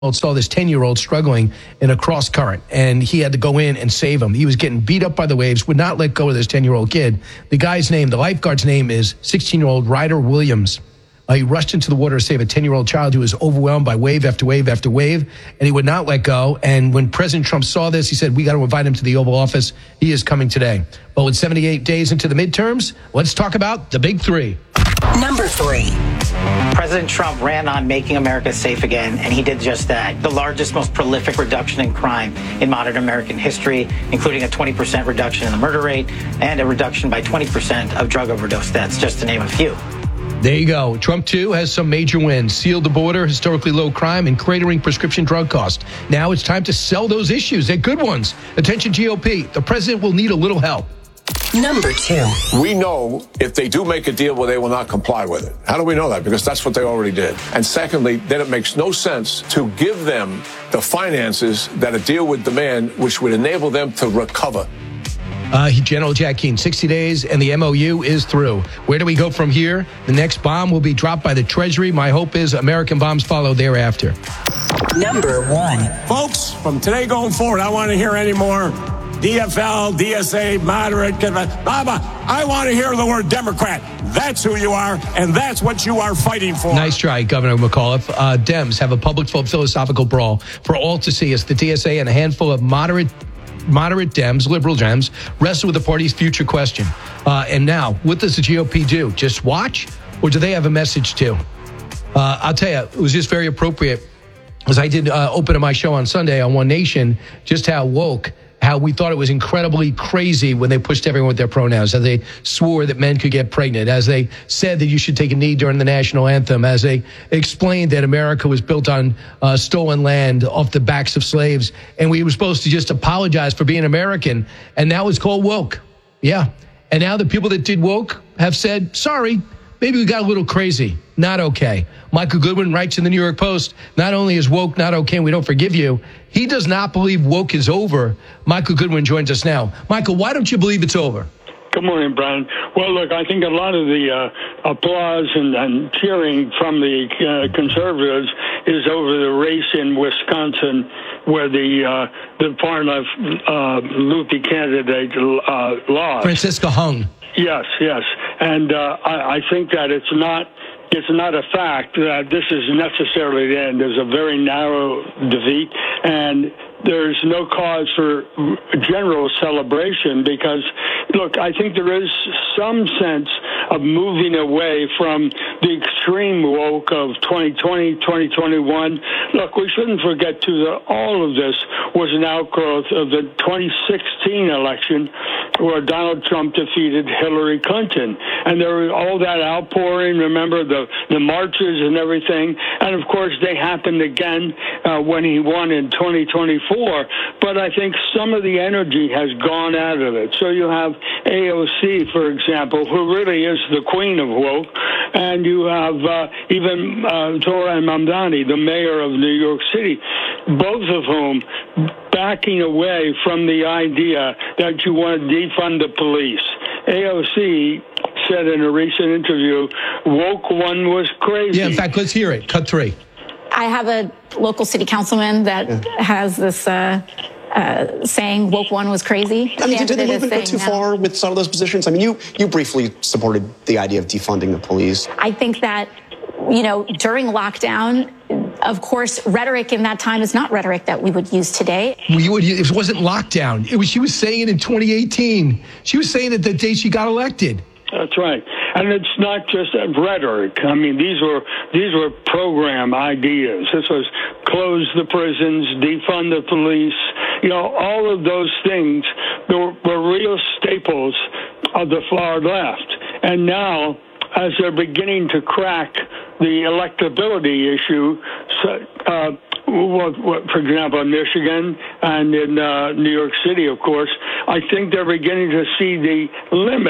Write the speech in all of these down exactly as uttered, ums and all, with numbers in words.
saw this ten-year-old struggling in a cross current, and he had to go in and save him. He was getting beat up by the waves, would not let go of this ten-year-old kid. The guy's name, the lifeguard's name is sixteen-year-old Ryder Williams. Uh, he rushed into the water to save a ten-year-old child who was overwhelmed by wave after wave after wave, and he would not let go. And when President Trump saw this, he said, we got to invite him to the Oval Office. He is coming today. But with seventy-eight days into the midterms, let's talk about the big three. Number three. President Trump ran on making America safe again, and he did just that. The largest, most prolific reduction in crime in modern American history, including a twenty percent reduction in the murder rate and a reduction by twenty percent of drug overdose deaths, just to name a few. There you go. Trump, too, has some major wins. Sealed the border, historically low crime, and cratering prescription drug costs. Now it's time to sell those issues. They're good ones. Attention, G O P. The president will need a little help. Number two. We know if they do make a deal, well, they will not comply with it. How do we know that? Because that's what they already did. And secondly, then it makes no sense to give them the finances that a deal would demand, which would enable them to recover. Uh, General Jack Keane, sixty days, and the M O U is through. Where do we go from here? The next bomb will be dropped by the Treasury. My hope is American bombs follow thereafter. Number one. Folks, from today going forward, I want to hear any more D F L, D S A, moderate, blah, blah. I want to hear the word Democrat. That's who you are, and that's what you are fighting for. Nice try, Governor McAuliffe. Uh, Dems have a public philosophical brawl for all to see as the D S A and a handful of moderate moderate Dems, liberal Dems, wrestle with the party's future question. Uh, and now, what does the G O P do? Just watch? Or do they have a message too? Uh, I'll tell you, it was just very appropriate, as I did uh, open my show on Sunday on One Nation, just how woke, how we thought it was incredibly crazy when they pushed everyone with their pronouns, as they swore that men could get pregnant, as they said that you should take a knee during the national anthem, as they explained that America was built on uh, stolen land off the backs of slaves, and we were supposed to just apologize for being American, and now it's called woke. Yeah. And now the people that did woke have said, sorry, maybe we got a little crazy. Not okay. Michael Goodwin writes in the New York Post, not only is woke not okay and we don't forgive you, he does not believe woke is over. Michael Goodwin joins us now. Michael, why don't you believe it's over? Good morning, Brian. Well, look, I think a lot of the uh, applause and, and cheering from the uh, conservatives is over the race in Wisconsin, where the uh, the far-left uh, loopy candidate uh, lost. Francisca Hung. Yes, yes. And uh, I, I think that it's not it's not a fact that this is necessarily the end. There's a very narrow defeat, and there's no cause for general celebration because, look, I think there is some sense of moving away from the extreme woke of twenty twenty, twenty twenty-one. Look, we shouldn't forget, too, that all of this was an outgrowth of the twenty sixteen election where Donald Trump defeated Hillary Clinton. And there was all that outpouring, remember, the, the marches and everything. And, of course, they happened again uh, when he won in twenty twenty-four. But I think some of the energy has gone out of it. So you have A O C, for example, who really is the queen of woke. And you have uh, even uh, Zohran Mamdani, the mayor of New York City, both of whom backing away from the idea that you want to defund the police. A O C said in a recent interview, woke one was crazy. Yeah, in fact, let's hear it. Cut three. I have a local city councilman that yeah. has this uh, uh, saying woke one was crazy. I mean, did, did the movement go too now. far with some of those positions? I mean, you, you briefly supported the idea of defunding the police. I think that, you know, during lockdown, of course, rhetoric in that time is not rhetoric that we would use today. We would, it wasn't lockdown. It was, she was saying it in twenty eighteen. She was saying it the day she got elected. That's right. And it's not just rhetoric. I mean, these were these were program ideas. This was close the prisons, defund the police, you know, all of those things were, were real staples of the far left. And now, as they're beginning to crack the electability issue, uh, what, what, for example, in Michigan and in uh, New York City, of course, I think they're beginning to see the limits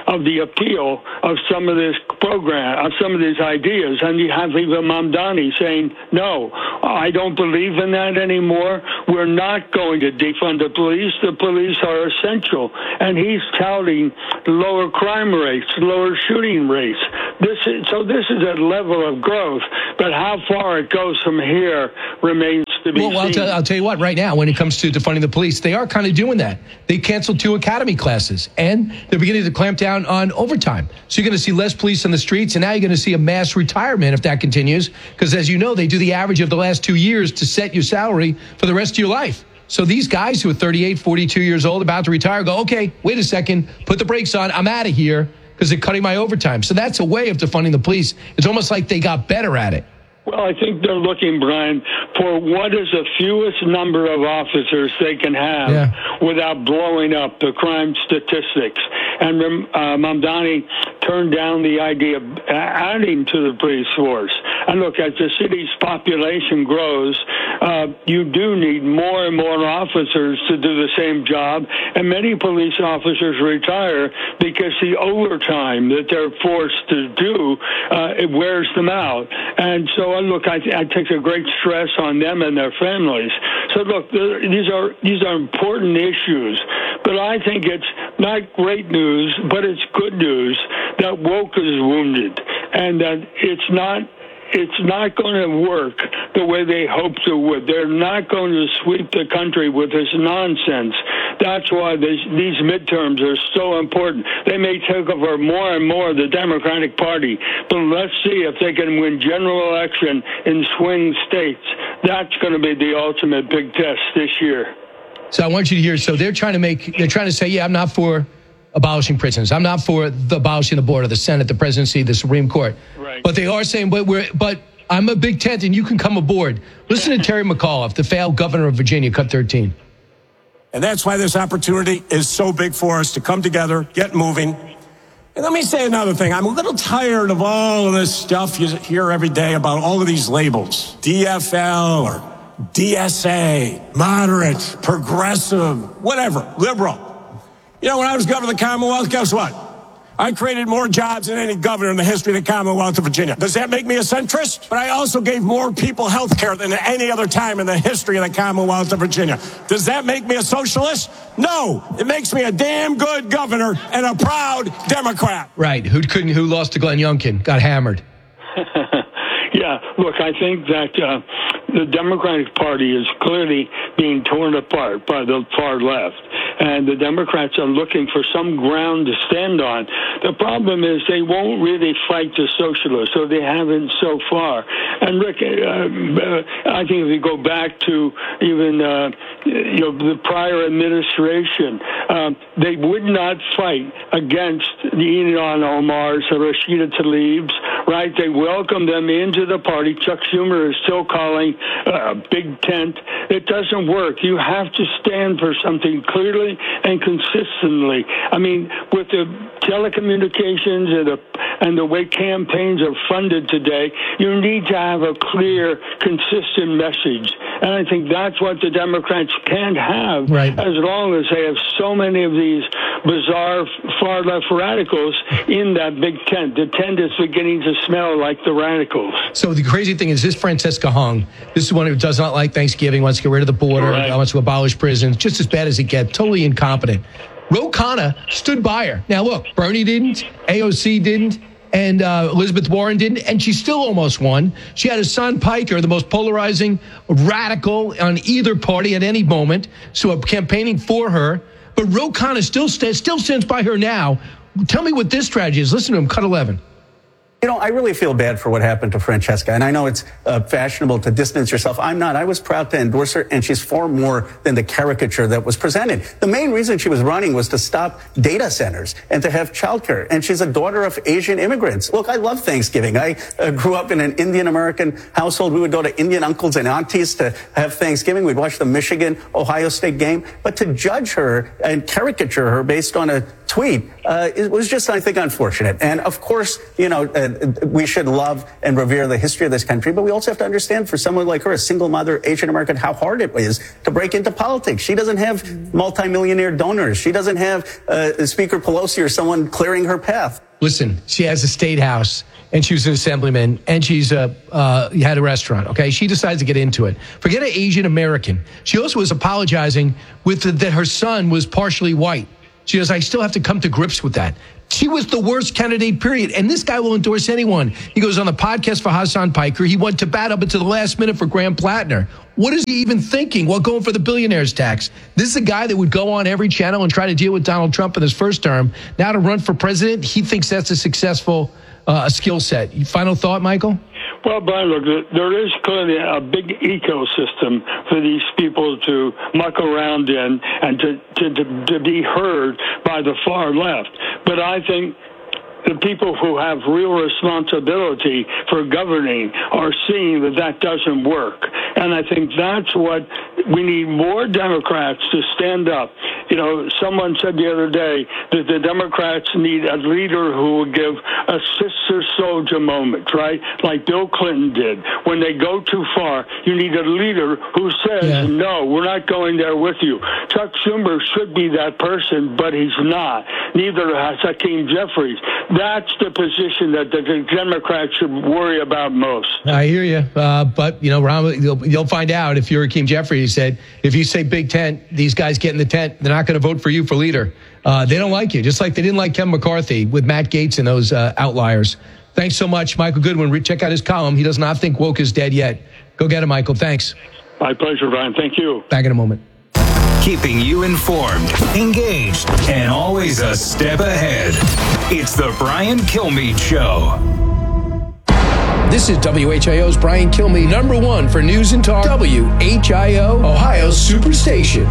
of the appeal of some of this program, of some of these ideas. And you have even Mamdani saying, no, I don't believe in that anymore. We're not going to defund the police. The police are essential. And he's touting lower crime rates, lower shooting rates. This is, so this is a level of growth, but how far it goes from here remains to be well, well, I'll, seen. tell, I'll tell you what, right now, when it comes to defunding the police, they are kind of doing that. They canceled two academy classes, and they're beginning to clamp down on overtime. So you're going to see less police on the streets, and now you're going to see a mass retirement if that continues, because as you know, they do the average of the last two years to set your salary for the rest of your life. So these guys who are thirty-eight, forty-two years old, about to retire, go, okay, wait a second, put the brakes on, I'm out of here, because they're cutting my overtime. So that's a way of defunding the police. It's almost like they got better at it. Well, I think they're looking, Brian, for what is the fewest number of officers they can have yeah. without blowing up the crime statistics. And uh, Mamdani turned down the idea of adding to the police force. And look, as the city's population grows, uh, you do need more and more officers to do the same job. And many police officers retire because the overtime that they're forced to do, uh, it wears them out. And so, uh, look, I, I take a great stress on them and their families. So, look, these are these are important issues. But I think it's not great news, but it's good news that woke is wounded, and that it's not it's not going to work the way they hoped it would. They're not going to sweep the country with this nonsense. That's why this, these midterms are so important. They may take over more and more of the Democratic Party, but let's see if they can win general election in swing states. That's going to be the ultimate big test this year. So I want you to hear, so they're trying to make, they're trying to say, yeah, I'm not for abolishing prisons. I'm not for the abolishing the board of the Senate, the presidency, the Supreme Court. Right. But they are saying, but we're, but I'm a big tent and you can come aboard. Listen to Terry McAuliffe, the failed governor of Virginia, cut thirteen. And that's why this opportunity is so big for us to come together, get moving. And let me say another thing. I'm a little tired of all of this stuff you hear every day about all of these labels. D F L or D S A, moderate, progressive, whatever, liberal. You know, when I was governor of the Commonwealth, guess what? I created more jobs than any governor in the history of the Commonwealth of Virginia. Does that make me a centrist? But I also gave more people health care than at any other time in the history of the Commonwealth of Virginia. Does that make me a socialist? No. It makes me a damn good governor and a proud Democrat. Right. Who couldn't, who lost to Glenn Youngkin, got hammered. Yeah, look, I think that uh, the Democratic Party is clearly being torn apart by the far left, and the Democrats are looking for some ground to stand on. The problem is they won't really fight the socialists, or they haven't so far. And Rick, uh, I think if you go back to even uh, you know the prior administration, um, they would not fight against the Ilhan Omars, the Rashida Tlaibs, right? They welcomed them into the party. Chuck Schumer is still calling a uh, big tent. It doesn't work. You have to stand for something clearly and consistently. I mean, with the telecommunications and the, and the way campaigns are funded today, you need to have a clear, consistent message. And I think that's what the Democrats can't have, right, as long as they have so many of these bizarre far-left radicals in that big tent. The tent is beginning to smell like the radicals. So the crazy thing is this Francesca Hung, this is one who does not like Thanksgiving, wants to get rid of the border, right, wants to abolish prisons, just as bad as it gets, totally incompetent. Ro Khanna stood by her. Now, look, Bernie didn't, A O C didn't, and uh, Elizabeth Warren didn't, and she still almost won. She had Hassan Piker, the most polarizing radical on either party at any moment, so I'm campaigning for her. But Ro Khanna still, st- still stands by her now. Tell me what this strategy is. Listen to him, cut eleven. You know, I really feel bad for what happened to Francesca, and I know it's uh, fashionable to distance yourself. I'm not. I was proud to endorse her, and she's far more than the caricature that was presented. The main reason she was running was to stop data centers and to have childcare, and she's a daughter of Asian immigrants. Look, I love Thanksgiving. I uh, grew up in an Indian-American household. We would go to Indian uncles and aunties to have Thanksgiving. We'd watch the Michigan-Ohio State game. But to judge her and caricature her based on a tweet uh, it was just, I think, unfortunate. And of course, you know, uh, we should love and revere the history of this country, but we also have to understand for someone like her, a single mother, Asian American, how hard it is to break into politics. She doesn't have multimillionaire donors. She doesn't have uh, Speaker Pelosi or someone clearing her path. Listen, she has a state house, and she was an assemblyman, and she's a, uh, had a restaurant, okay? She decides to get into it. Forget an Asian American. She also was apologizing with the, that her son was partially white. She goes, I still have to come to grips with that. She was the worst candidate, period. And this guy will endorse anyone. He goes on the podcast for Hassan Piker. He went to bat up until the last minute for Graham Plattner. What is he even thinking while going for the billionaire's tax? This is a guy that would go on every channel and try to deal with Donald Trump in his first term. Now to run for president, he thinks that's a successful uh, skill set. Final thought, Michael? Well, Brian, look, there is clearly a big ecosystem for these people to muck around in and to, to, to, to be heard by the far left. But I think the people who have real responsibility for governing are seeing that that doesn't work. And I think that's what we need, more Democrats to stand up. You know, someone said the other day that the Democrats need a leader who will give a sister soldier moment, right? Like Bill Clinton did. When they go too far, you need a leader who says, yeah. no, we're not going there with you. Chuck Schumer should be that person, but he's not. Neither has Hakeem Jeffries. That's the position that the Democrats should worry about most. I hear you. Uh, but, you know, Ron, you'll, you'll find out if you're Hakeem Jeffries. He said, if you say big tent, these guys get in the tent, they're not going to vote for you for leader. Uh, they don't like you, just like they didn't like Kevin McCarthy with Matt Gaetz and those uh, outliers. Thanks so much, Michael Goodwin. Check out his column. He does not think woke is dead yet. Go get it, Michael. Thanks. My pleasure, Ryan. Thank you. Back in a moment. Keeping you informed, engaged, and always a step ahead. It's the Brian Kilmeade Show. This is W H I O's Brian Kilmeade, number one for news and talk. W H I O, Ohio's Superstation.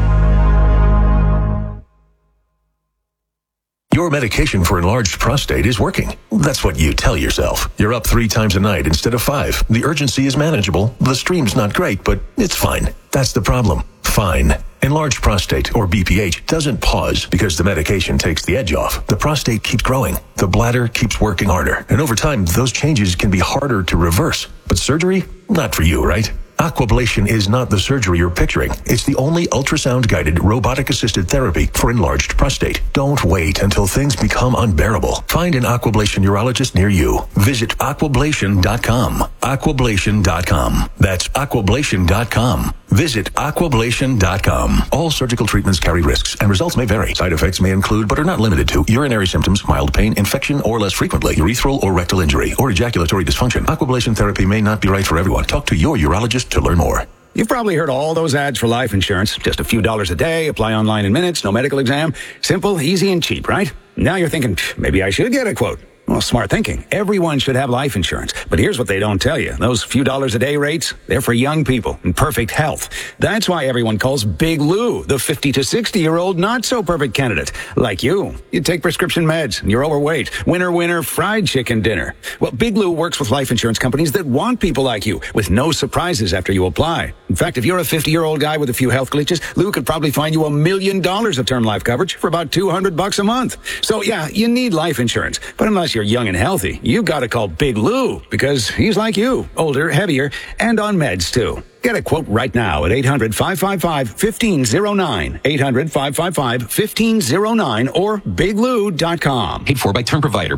Your medication for enlarged prostate is working. That's what you tell yourself. You're up three times a night instead of five. The urgency is manageable. The stream's not great, but it's fine. That's the problem. Fine. Enlarged prostate, or B P H, doesn't pause because the medication takes the edge off. The prostate keeps growing. The bladder keeps working harder. And over time, those changes can be harder to reverse. But surgery? Not for you, right? Aquablation is not the surgery you're picturing. It's the only ultrasound-guided, robotic-assisted therapy for enlarged prostate. Don't wait until things become unbearable. Find an Aquablation urologist near you. Visit aquablation dot com. aquablation dot com. That's aquablation dot com. Visit aquablation dot com. All surgical treatments carry risks, and results may vary. Side effects may include, but are not limited to, urinary symptoms, mild pain, infection, or less frequently, urethral or rectal injury, or ejaculatory dysfunction. Aquablation therapy may not be right for everyone. Talk to your urologist to learn more. You've probably heard all those ads for life insurance. Just a few dollars a day, apply online in minutes, no medical exam. Simple, easy, and cheap, right? Now you're thinking, maybe I should get a quote. Well, smart thinking. Everyone should have life insurance. But here's what they don't tell you. Those few dollars a day rates, they're for young people in perfect health. That's why everyone calls Big Lou the fifty to sixty-year-old not-so-perfect candidate. Like you. You take prescription meds, and you're overweight. Winner, winner, fried chicken dinner. Well, Big Lou works with life insurance companies that want people like you, with no surprises after you apply. In fact, if you're a fifty-year-old guy with a few health glitches, Lou could probably find you a million dollars of term life coverage for about two hundred bucks a month. So, yeah, you need life insurance. But unless you're young and healthy, you've got to call Big Lou, because he's like you, older, heavier, and on meds too. Get a quote right now at eight hundred, five five five, one five zero nine, eight hundred, five five five, one five zero nine, or big lou dot com. Paid for by term provider.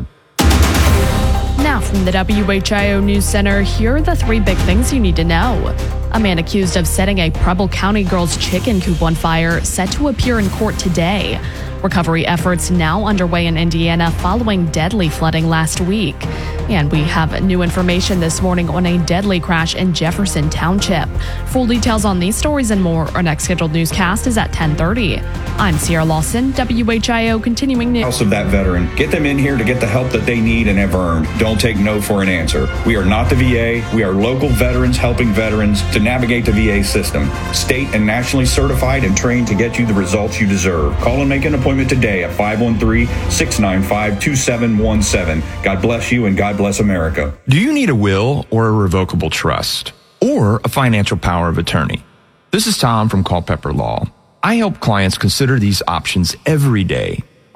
Now from the W H I O News Center, here are the three big things you need to know. A man accused of setting a Preble County girl's chicken coop on fire set to appear in court today. Recovery efforts now underway in Indiana following deadly flooding last week. And we have new information this morning on a deadly crash in Jefferson Township. Full details on these stories and more. Our next scheduled newscast is at ten thirty. I'm Sierra Lawson, W H I O continuing news. House of that veteran. Get them in here to get the help that they need and have earned. Don't take no for an answer. We are not the V A. We are local veterans helping veterans to navigate the V A system. State and nationally certified and trained to get you the results you deserve. Call and make an appointment today at five one three, six nine five, two seven one seven. God bless you and God bless America. Do you need a will or a revocable trust or a financial power of attorney? This is Tom from Culpeper Law. I help clients consider these options every day.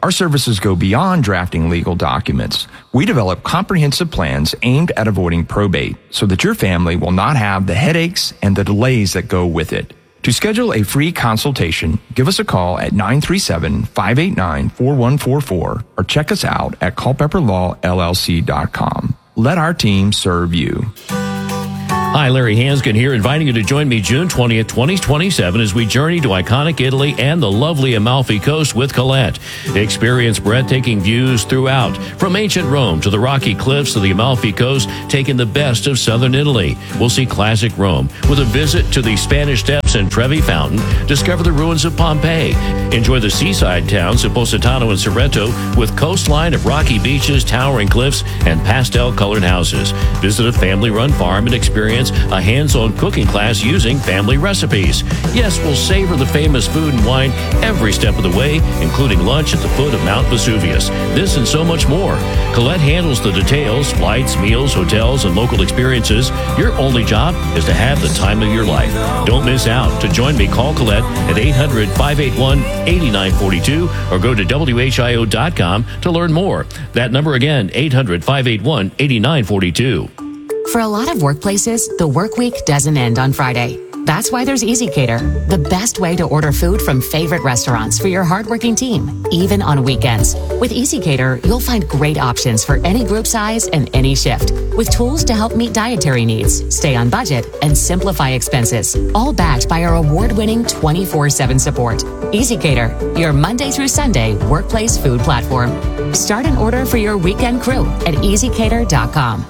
Our services go beyond drafting legal documents. We develop comprehensive plans aimed at avoiding probate so that your family will not have the headaches and the delays that go with it. To schedule a free consultation, give us a call at nine three seven, five eight nine, four one four four or check us out at culpepper law l l c dot com. Let our team serve you. Hi, Larry Hanskin here, inviting you to join me June twentieth, twenty twenty-seven as we journey to iconic Italy and the lovely Amalfi Coast with Colette. Experience breathtaking views throughout, from ancient Rome to the rocky cliffs of the Amalfi Coast, taking the best of southern Italy. We'll see classic Rome with a visit to the Spanish Steps and Trevi Fountain, discover the ruins of Pompeii, enjoy the seaside towns of Positano and Cerreto with coastline of rocky beaches, towering cliffs, and pastel-colored houses. Visit a family-run farm and experience a hands-on cooking class using family recipes. Yes, we'll savor the famous food and wine every step of the way, including lunch at the foot of Mount Vesuvius. This and so much more. Colette handles the details, flights, meals, hotels, and local experiences. Your only job is to have the time of your life. Don't miss out. To join me, call Colette at eight hundred, five eight one, eight nine four two or go to W H I O dot com to learn more. That number again, eight hundred, five eight one, eight nine four two. For a lot of workplaces, the work week doesn't end on Friday. That's why there's EasyCater, the best way to order food from favorite restaurants for your hardworking team, even on weekends. With EasyCater, you'll find great options for any group size and any shift, with tools to help meet dietary needs, stay on budget, and simplify expenses, all backed by our award-winning twenty-four seven support. EasyCater, your Monday through Sunday workplace food platform. Start an order for your weekend crew at easy cater dot com.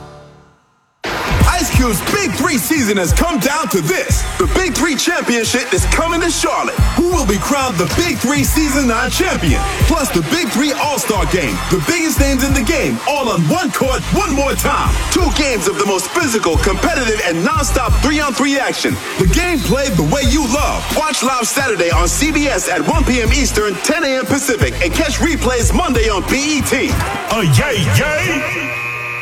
Ice Cube's Big Three season has come down to this. The Big Three Championship is coming to Charlotte. Who will be crowned the Big Three Season nine champion? Plus the Big Three All-Star Game. The biggest names in the game, all on one court, one more time. Two games of the most physical, competitive, and non-stop three-on-three action. The game played the way you love. Watch live Saturday on C B S at one p.m. Eastern, ten a.m. Pacific, and catch replays Monday on B E T. Uh, yay, yay!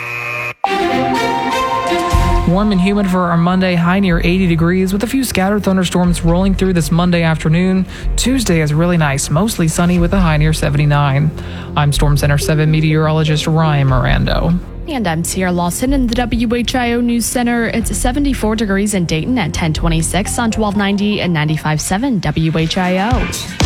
Warm and humid for our Monday, high near eighty degrees with a few scattered thunderstorms rolling through this Monday afternoon. Tuesday is really nice, mostly sunny with a high near seventy-nine. I'm Storm Center seven meteorologist Ryan Mirando. And I'm Sierra Lawson in the W H I O News Center. It's seventy-four degrees in Dayton at ten twenty-six on twelve ninety and ninety-five point seven W H I O.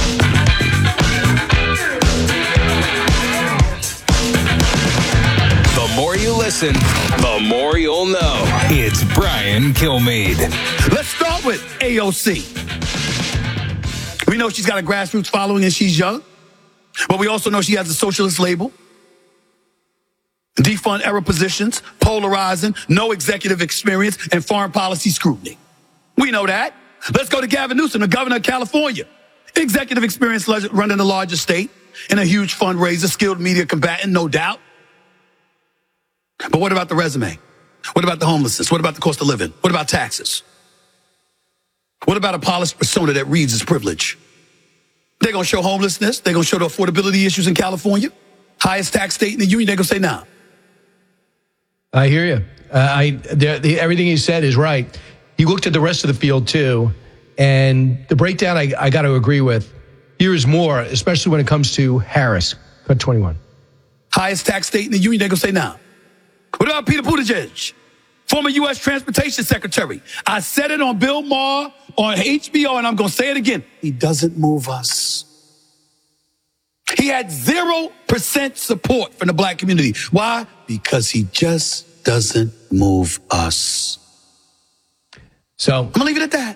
The more you listen, the more you'll know. It's Brian Kilmeade. Let's start with A O C. We know she's got a grassroots following and she's young, but we also know she has a socialist label. Defund era positions, polarizing, no executive experience, and foreign policy scrutiny. We know that. Let's go to Gavin Newsom, the governor of California. Executive experience running the largest state and a huge fundraiser, skilled media combatant, no doubt. But what about the resume? What about the homelessness? What about the cost of living? What about taxes? What about a polished persona that reads as privilege? They're going to show homelessness. They're going to show the affordability issues in California. Highest tax state in the union. They're going to say, nah. I hear you. Uh, I the, the, everything he said is right. He looked at the rest of the field, too. And the breakdown I, I got to agree with. Here is more, especially when it comes to Harris. Cut twenty-one. Highest tax state in the union. They're going to say, nah. What about Peter Buttigieg, former U S Transportation Secretary? I said it on Bill Maher, on H B O, and I'm going to say it again. He doesn't move us. He had zero percent support from the black community. Why? Because he just doesn't move us. So I'm going to leave it at that.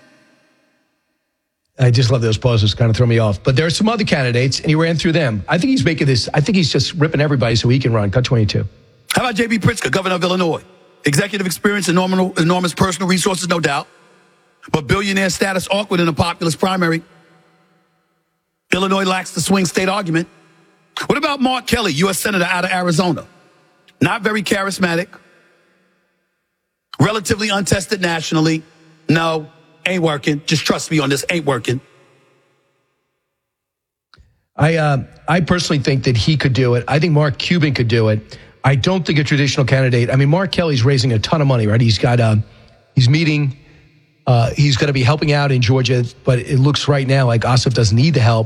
I just love those pauses, kind of throw me off. But there are some other candidates, and he ran through them. I think he's making this, I think he's just ripping everybody so he can run. Cut twenty-two. How about J B. Pritzker, governor of Illinois? Executive experience, enormous, enormous personal resources, no doubt. But billionaire status awkward in a populist primary. Illinois lacks the swing state argument. What about Mark Kelly, U S Senator out of Arizona? Not very charismatic. Relatively untested nationally. No, ain't working. Just trust me on this, ain't working. I uh, I personally think that he could do it. I think Mark Cuban could do it. I don't think a traditional candidate. I mean, Mark Kelly's raising a ton of money, right? He's got, uh, he's meeting, uh, he's going to be helping out in Georgia, but it looks right now like Ossoff doesn't need the help.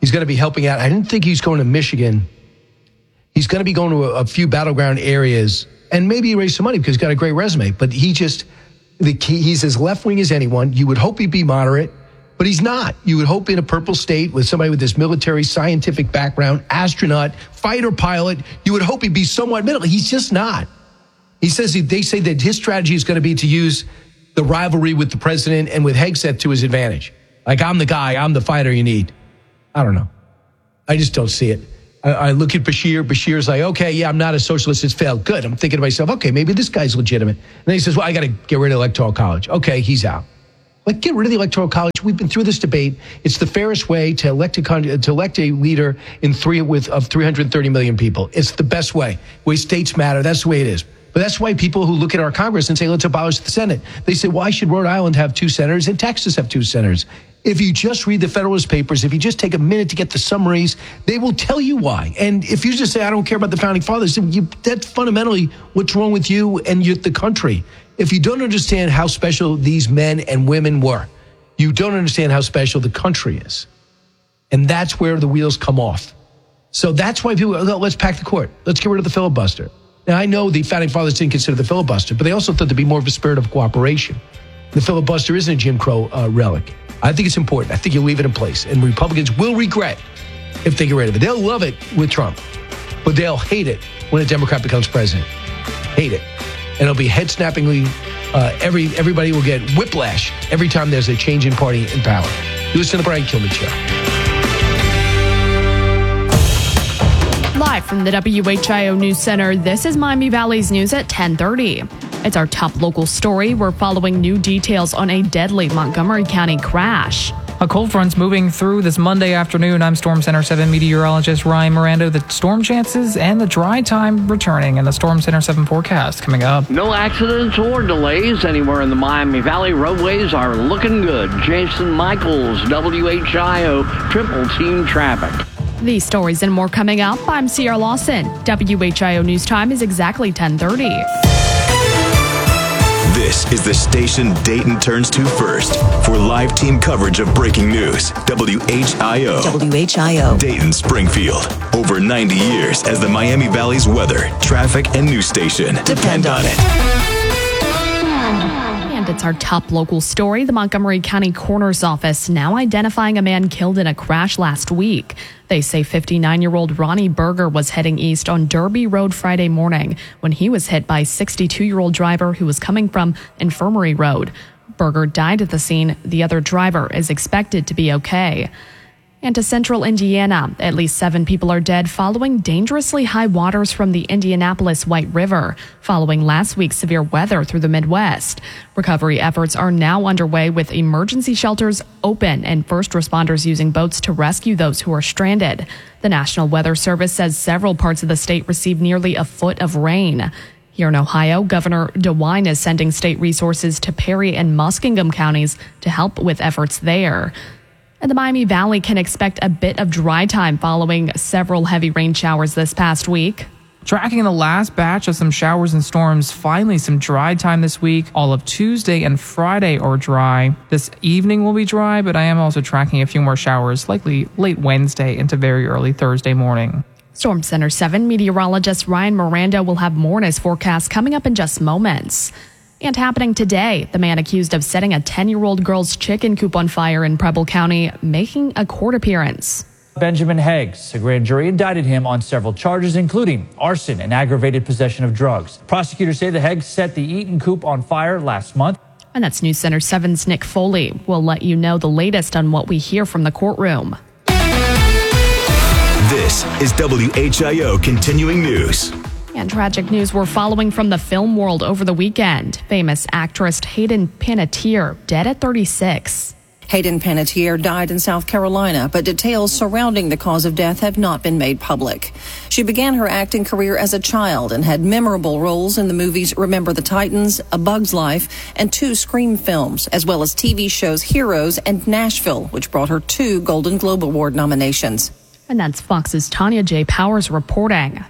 He's going to be helping out. I didn't think he's going to Michigan. He's going to be going to a, a few battleground areas and maybe raise some money because he's got a great resume. But he just, the key, he's as left-wing as anyone. You would hope he'd be moderate, but he's not. You would hope in a purple state with somebody with this military scientific background, astronaut, fighter pilot, you would hope he'd be somewhat middle. He's just not. He says, he, they say that his strategy is going to be to use the rivalry with the president and with Hegseth to his advantage. Like, I'm the guy, I'm the fighter you need. I don't know. I just don't see it. I, I look at Bashir. Bashir's like, okay, yeah, I'm not a socialist. It's failed. Good. I'm thinking to myself, okay, maybe this guy's legitimate. And then he says, well, I got to get rid of the Electoral College. Okay, he's out. Like, get rid of the Electoral College. We've been through this debate. It's the fairest way to elect a con- to elect a leader in three with of three hundred thirty million people. It's the best way. Way states matter. That's the way it is. But that's why people who look at our Congress and say, let's abolish the Senate, they say, why should Rhode Island have two senators and Texas have two senators? If you just read the Federalist Papers, if you just take a minute to get the summaries, they will tell you why. And if you just say, I don't care about the Founding Fathers, you, that's fundamentally what's wrong with you and you, the country. If you don't understand how special these men and women were, you don't understand how special the country is. And that's where the wheels come off. So that's why people go, let's pack the court. Let's get rid of the filibuster. Now, I know the Founding Fathers didn't consider the filibuster, but they also thought there'd be more of a spirit of cooperation. The filibuster isn't a Jim Crow uh, relic. I think it's important. I think you leave it in place. And Republicans will regret if they get rid of it. They'll love it with Trump, but they'll hate it when a Democrat becomes president. Hate it. And it'll be head-snappingly, uh, every, everybody will get whiplash every time there's a change in party in power. You listen to the Brian Kilmeade Show. Live from the W H I O News Center, this is Miami Valley's news at ten thirty. It's our top local story. We're following new details on a deadly Montgomery County crash. A cold front's moving through this Monday afternoon. I'm Storm Center seven meteorologist Ryan Miranda. The storm chances and the dry time returning in the Storm Center seven forecast coming up. No accidents or delays anywhere in the Miami Valley. Roadways are looking good. Jason Michaels, W H I O Triple Team Traffic. These stories and more coming up. I'm Sierra Lawson. W H I O News Time is exactly ten thirty. This is the station Dayton turns to first for live team coverage of breaking news. W H I O. W H I O. Dayton Springfield. Over ninety years as the Miami Valley's weather, traffic, and news station. Depend on it. And it's our top local story. The Montgomery County Coroner's Office now identifying a man killed in a crash last week. They say fifty-nine-year-old Ronnie Berger was heading east on Derby Road Friday morning when he was hit by a sixty-two-year-old driver who was coming from Infirmary Road. Berger died at the scene. The other driver is expected to be okay. And to central Indiana, at least seven people are dead following dangerously high waters from the Indianapolis White River, following last week's severe weather through the Midwest. Recovery efforts are now underway with emergency shelters open and first responders using boats to rescue those who are stranded. The National Weather Service says several parts of the state received nearly a foot of rain. Here in Ohio, Governor DeWine is sending state resources to Perry and Muskingum counties to help with efforts there. And the Miami Valley can expect a bit of dry time following several heavy rain showers this past week. Tracking the last batch of some showers and storms, finally some dry time this week. All of Tuesday and Friday are dry. This evening will be dry, but I am also tracking a few more showers, likely late Wednesday into very early Thursday morning. Storm Center seven meteorologist Ryan Miranda will have more in his forecast coming up in just moments. And happening today, the man accused of setting a ten-year-old girl's chicken coop on fire in Preble County making a court appearance. Benjamin Heggs, a grand jury indicted him on several charges, including arson and aggravated possession of drugs. Prosecutors say the Heggs set the Eaton coop on fire last month. And that's News Center seven's Nick Foley. We'll let you know the latest on what we hear from the courtroom. This is W H I O Continuing News. And tragic news we're following from the film world over the weekend. Famous actress Hayden Panettiere, dead at thirty-six. Hayden Panettiere died in South Carolina, but details surrounding the cause of death have not been made public. She began her acting career as a child and had memorable roles in the movies Remember the Titans, A Bug's Life, and two Scream films, as well as T V shows Heroes and Nashville, which brought her two Golden Globe Award nominations. And that's Fox's Tanya J. Powers reporting.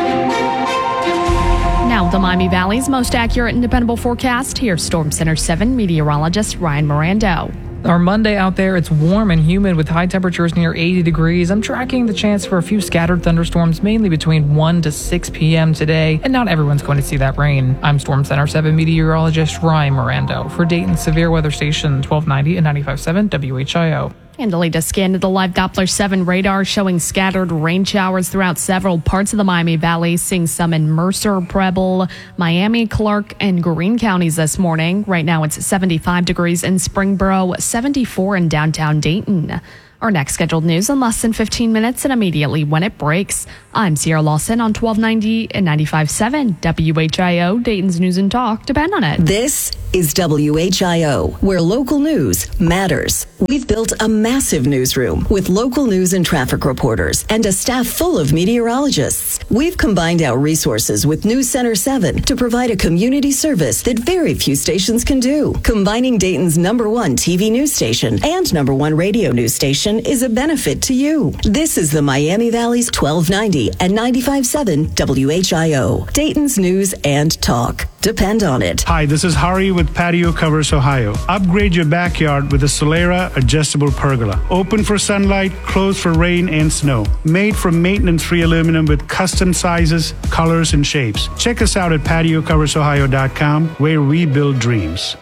Now, the Miami Valley's most accurate and dependable forecast. Here's Storm Center seven meteorologist Ryan Miranda. Our Monday out there, it's warm and humid with high temperatures near eighty degrees. I'm tracking the chance for a few scattered thunderstorms, mainly between one to six p.m. today, and not everyone's going to see that rain. I'm Storm Center seven meteorologist Ryan Mirando for Dayton's Severe Weather Station twelve ninety and ninety-five point seven W H I O. And the latest scan of the live Doppler seven radar showing scattered rain showers throughout several parts of the Miami Valley, seeing some in Mercer, Preble, Miami, Clark, and Greene counties this morning. Right now it's seventy-five degrees in Springboro, seventy-four in downtown Dayton. Our next scheduled news in less than fifteen minutes and immediately when it breaks. I'm Sierra Lawson on twelve ninety and ninety-five point seven W H I O, Dayton's News and Talk. Depend on it. This is W H I O, where local news matters. We've built a massive newsroom with local news and traffic reporters and a staff full of meteorologists. We've combined our resources with News Center seven to provide a community service that very few stations can do. Combining Dayton's number one T V news station and number one radio news station is a benefit to you. This is the Miami Valley's twelve ninety and ninety-five point seven W H I O, Dayton's News and Talk. Depend on it. Hi, this is Hari with Patio Covers Ohio. Upgrade your backyard with a Solera adjustable pergola. Open for sunlight, closed for rain and snow. Made from maintenance-free aluminum with custom sizes, colors, and shapes. Check us out at patio covers ohio dot com, where we build dreams.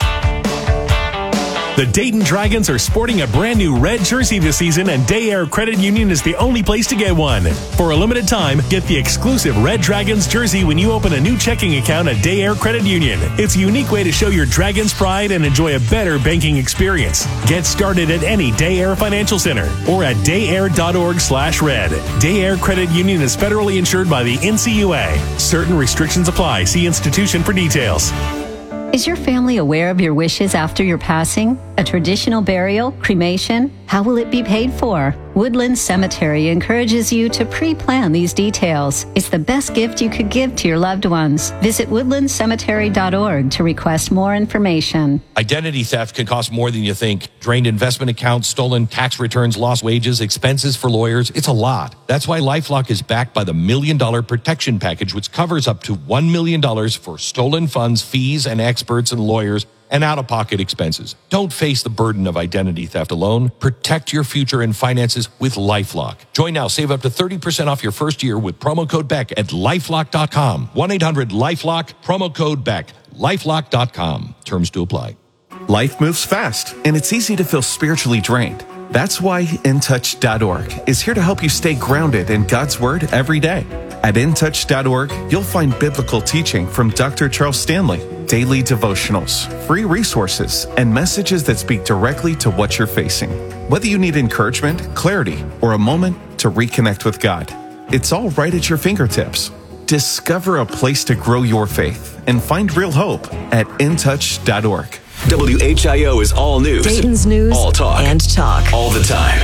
The Dayton Dragons are sporting a brand new red jersey this season, and Day Air Credit Union is the only place to get one. For a limited time, get the exclusive Red Dragons jersey when you open a new checking account at Day Air Credit Union. It's a unique way to show your Dragons pride and enjoy a better banking experience. Get started at any Day Air Financial Center or at dayair.org slash red. Day Air Credit Union is federally insured by the N C U A. Certain restrictions apply. See institution for details. Is your family aware of your wishes after your passing? A traditional burial, cremation? How will it be paid for? Woodland Cemetery encourages you to pre-plan these details. It's the best gift you could give to your loved ones. Visit woodland cemetery dot org to request more information. Identity theft can cost more than you think. Drained investment accounts, stolen tax returns, lost wages, expenses for lawyers. It's a lot. That's why LifeLock is backed by the Million Dollar Protection Package, which covers up to one million dollars for stolen funds, fees, and experts and lawyers, and out-of-pocket expenses. Don't face the burden of identity theft alone. Protect your future and finances with LifeLock. Join now. Save up to thirty percent off your first year with promo code Beck at lifelock dot com. one eight hundred lifelock, promo code Beck. lifelock dot com. Terms to apply. Life moves fast, and it's easy to feel spiritually drained. That's why in touch dot org is here to help you stay grounded in God's Word every day. At in touch dot org, you'll find biblical teaching from Doctor Charles Stanley, daily devotionals, free resources, and messages that speak directly to what you're facing. Whether you need encouragement, clarity, or a moment to reconnect with God, it's all right at your fingertips. Discover a place to grow your faith and find real hope at in touch dot org. W H I O is all news. Dayton's News all talk. and Talk. All the time.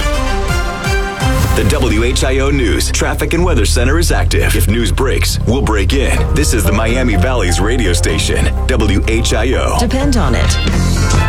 The W H I O News Traffic and Weather Center is active. If news breaks, we'll break in. This is the Miami Valley's radio station, W H I O. Depend on it.